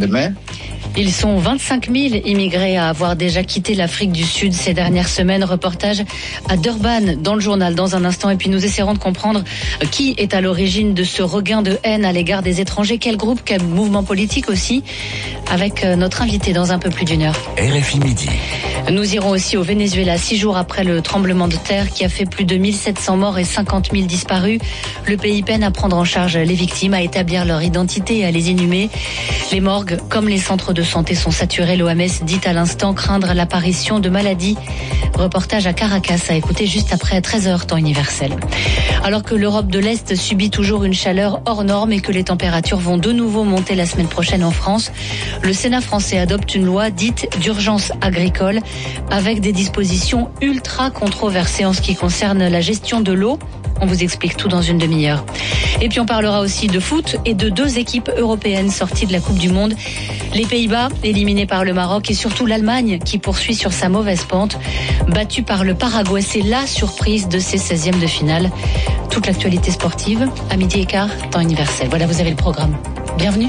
lendemain. Ils sont 25 000 immigrés à avoir déjà quitté l'Afrique du Sud ces dernières semaines. Reportage à Durban dans le journal dans un instant. Et puis nous essaierons de comprendre qui est à l'origine de ce regain de haine à l'égard des étrangers. Quel groupe, quel mouvement politique aussi, avec notre invité dans un peu plus d'une heure. RFI Midi. Nous irons aussi au Venezuela, 6 jours après le tremblement de terre qui a fait plus de 1700 morts et 50 000 disparus. Le pays peine à prendre en charge les victimes, à établir leur identité et à les inhumer. Les morgues, comme les centres de santé, sont saturés. L'OMS dit à l'instant craindre l'apparition de maladies. Reportage à Caracas à écouter juste après 13h, temps universel. Alors que l'Europe de l'Est subit toujours une chaleur hors norme et que les températures vont de nouveau monter la semaine prochaine en France, le Sénat français adopte une loi dite d'urgence agricole avec des dispositions ultra controversées en ce qui concerne la gestion de l'eau. On vous explique tout dans une demi-heure. Et puis on parlera aussi de foot et de 2 équipes européennes sorties de la Coupe du Monde. Les Pays-Bas, éliminés par le Maroc, et surtout l'Allemagne qui poursuit sur sa mauvaise pente. Battue par le Paraguay, c'est la surprise de ces 16e de finale. Toute l'actualité sportive, à 12h15, temps universel. Voilà, vous avez le programme. Bienvenue.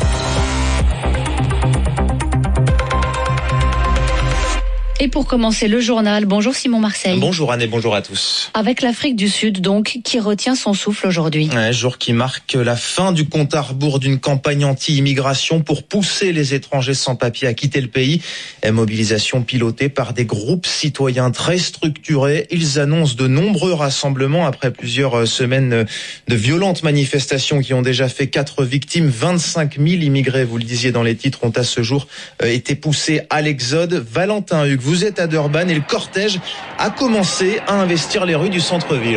Et pour commencer le journal, bonjour Simon Marseille. Bonjour Anne et bonjour à tous. Avec l'Afrique du Sud donc, qui retient son souffle aujourd'hui. Un jour qui marque la fin du compte à rebours d'une campagne anti-immigration pour pousser les étrangers sans papier à quitter le pays. Mobilisation pilotée par des groupes citoyens très structurés. Ils annoncent de nombreux rassemblements après plusieurs semaines de violentes manifestations qui ont déjà fait 4 victimes. 25 000 immigrés, vous le disiez dans les titres, ont à ce jour été poussés à l'exode. Valentin Hugues, vous êtes à Durban et le cortège a commencé à investir les rues du centre-ville.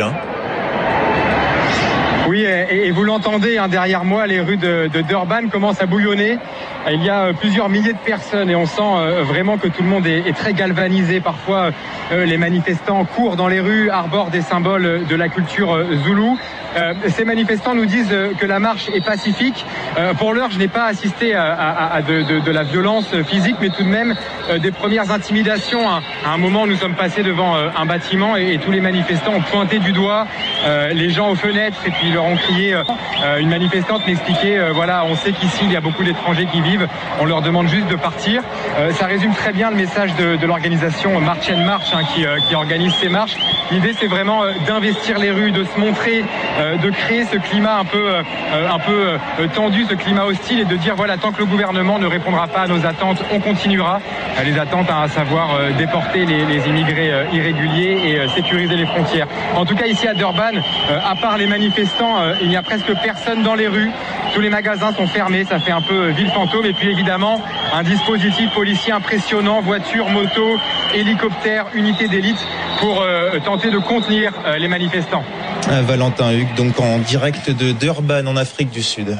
Oui, et vous l'entendez derrière moi, les rues de Durban commencent à bouillonner. Il y a plusieurs milliers de personnes et on sent vraiment que tout le monde est très galvanisé. Parfois, les manifestants courent dans les rues, arborent des symboles de la culture zoulou. Ces manifestants nous disent que la marche est pacifique. Pour l'heure, je n'ai pas assisté à de la violence physique, mais tout de même des premières intimidations. À un moment, nous sommes passés devant un bâtiment et tous les manifestants ont pointé du doigt les gens aux fenêtres et puis ils leur ont crié. Une manifestante m'expliquait, voilà, on sait qu'ici, il y a beaucoup d'étrangers qui vivent. On leur demande juste de partir. Ça résume très bien le message de l'organisation March and March qui organise ces marches. L'idée, c'est vraiment d'investir les rues, de se montrer, de créer ce climat un peu tendu, ce climat hostile et de dire voilà, tant que le gouvernement ne répondra pas à nos attentes, on continuera. Les attentes à savoir déporter les immigrés irréguliers et sécuriser les frontières. En tout cas, ici à Durban, à part les manifestants, il n'y a presque personne dans les rues. Tous les magasins sont fermés, ça fait un peu ville fantôme. Et puis évidemment, un dispositif policier impressionnant, voitures, motos, hélicoptères, unités d'élite pour tenter de contenir les manifestants. Valentin Hugues, donc en direct de Durban en Afrique du Sud.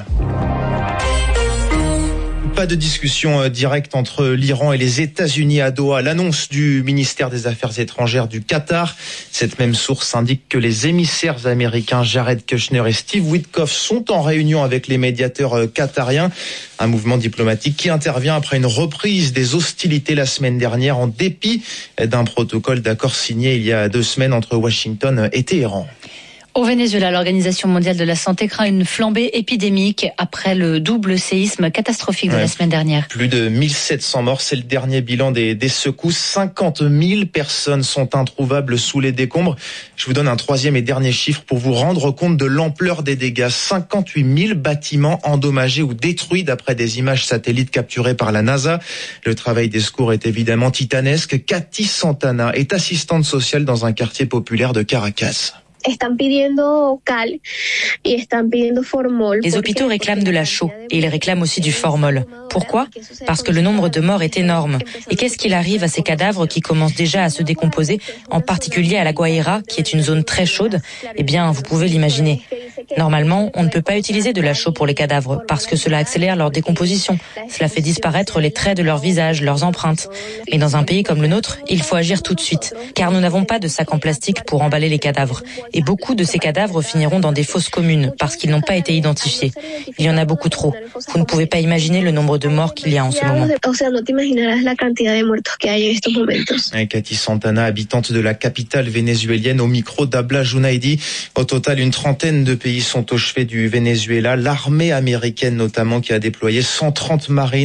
Pas de discussion directe entre l'Iran et les États-Unis à Doha. L'annonce du ministère des Affaires étrangères du Qatar. Cette même source indique que les émissaires américains Jared Kushner et Steve Witkoff sont en réunion avec les médiateurs qatariens. Un mouvement diplomatique qui intervient après une reprise des hostilités la semaine dernière en dépit d'un protocole d'accord signé il y a 2 semaines entre Washington et Téhéran. Au Venezuela, l'Organisation mondiale de la santé craint une flambée épidémique après le double séisme catastrophique de la semaine dernière. Plus de 1700 morts, c'est le dernier bilan des secousses. 50 000 personnes sont introuvables sous les décombres. Je vous donne un 3e et dernier chiffre pour vous rendre compte de l'ampleur des dégâts. 58 000 bâtiments endommagés ou détruits d'après des images satellites capturées par la NASA. Le travail des secours est évidemment titanesque. Cathy Santana est assistante sociale dans un quartier populaire de Caracas. Les hôpitaux réclament de la chaux et ils réclament aussi du formol. Pourquoi ? Parce que le nombre de morts est énorme. Et qu'est-ce qu'il arrive à ces cadavres qui commencent déjà à se décomposer, en particulier à La Guaira, qui est une zone très chaude ? Eh bien, vous pouvez l'imaginer. Normalement, on ne peut pas utiliser de la chaux pour les cadavres parce que cela accélère leur décomposition. Cela fait disparaître les traits de leur visage, leurs empreintes. Mais dans un pays comme le nôtre, il faut agir tout de suite, car nous n'avons pas de sacs en plastique pour emballer les cadavres. Et beaucoup de ces cadavres finiront dans des fosses communes parce qu'ils n'ont pas été identifiés. Il y en a beaucoup trop. Vous ne pouvez pas imaginer le nombre de morts qu'il y a en ce moment. Cathy Santana, habitante de la capitale vénézuélienne, au micro d'Abla Junaidi. Au total, une trentaine de pays sont au chevet du Venezuela. L'armée américaine notamment qui a déployé 130 marines